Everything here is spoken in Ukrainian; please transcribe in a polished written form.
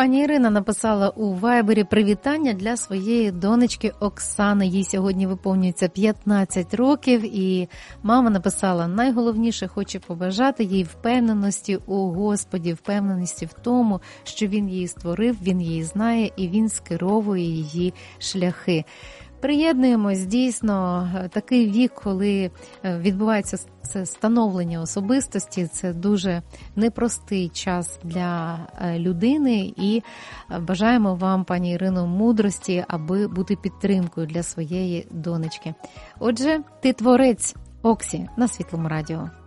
Пані Ірина написала у Вайбері привітання для своєї донечки Оксани. Їй сьогодні виповнюється 15 років, і мама написала: найголовніше хоче побажати їй впевненості у Господі, впевненості в тому, що Він її створив, Він її знає і Він скеровує її шляхи. Приєднуємось, дійсно, такий вік, коли відбувається це становлення особистості, це дуже непростий час для людини, і бажаємо вам, пані Ірино, мудрості, аби бути підтримкою для своєї донечки. Отже, ти творець, Оксі, на Світлому радіо.